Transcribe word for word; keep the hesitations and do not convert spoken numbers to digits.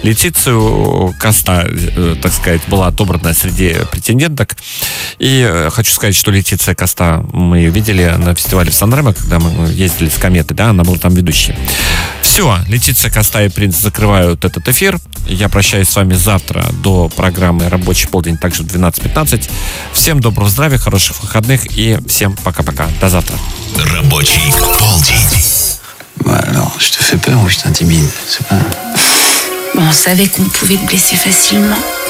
Летицию Коста, так сказать, была отобрана среди претенденток. И хочу сказать, что Летиция Коста, мы ее видели на фестивале в Сан-Ремо, когда мы ездили с Кометой, да, она была там ведущей. Все, Летиция Коста и Принц закрывают этот эфир. Я прощаюсь с вами завтра до программы «Рабочий полдень», также в двенадцать пятнадцать. Всем доброго здравия, хороших выходных и всем пока-пока. До завтра. Рабочий полдень. Ouais, alors, je te fais peur ou je t'intimide? C'est pas... Bon, on savait qu'on pouvait te blesser facilement.